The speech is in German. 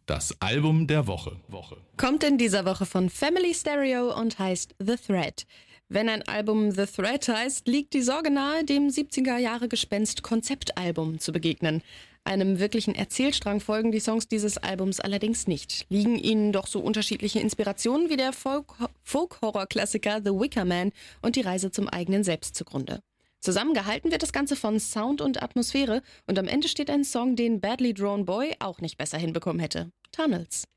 Das Album der Woche. Kommt in dieser Woche von Family Stereo und heißt The Thread. Wenn ein Album The Thread heißt, liegt die Sorge nahe, dem 70er-Jahre-Gespenst Konzeptalbum zu begegnen. Einem wirklichen Erzählstrang folgen die Songs dieses Albums allerdings nicht. Liegen ihnen doch so unterschiedliche Inspirationen wie der Folk-Horror-Klassiker The Wicker Man und die Reise zum eigenen Selbst zugrunde. Zusammengehalten wird das Ganze von Sound und Atmosphäre und am Ende steht ein Song, den Badly Drawn Boy auch nicht besser hinbekommen hätte. Tunnels.